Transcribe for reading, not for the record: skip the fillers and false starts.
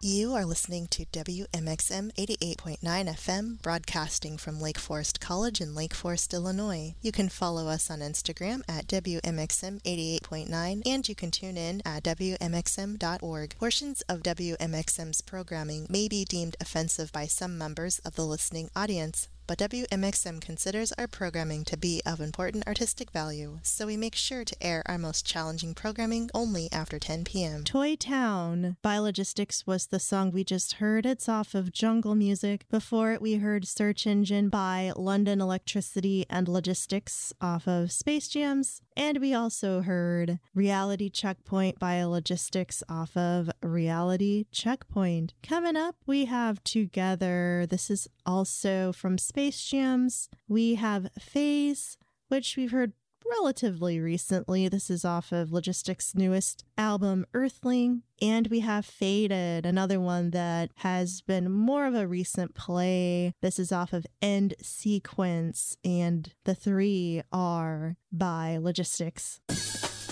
You are listening to WMXM 88.9 FM, broadcasting from Lake Forest College in Lake Forest, Illinois. You can follow us on Instagram at WMXM 88.9, and you can tune in at WMXM.org. Portions of WMXM's programming may be deemed offensive by some members of the listening audience, but WMXM considers our programming to be of important artistic value, so we make sure to air our most challenging programming only after 10 p.m. Toy Town by Logistics was the song we just heard. It's off of Jungle Music. Before it, we heard Search Engine by London Electricity and Logistics off of Space Jams. And we also heard Reality Checkpoint by Logistics off of Reality Checkpoint. Coming up, we have Together. This is also from Space Jams. We have Phase, which we've heard relatively recently. This is off of Logistics' newest album, Earthling. And we have Faded, another one that has been more of a recent play. This is off of End Sequence, and the three are by Logistics.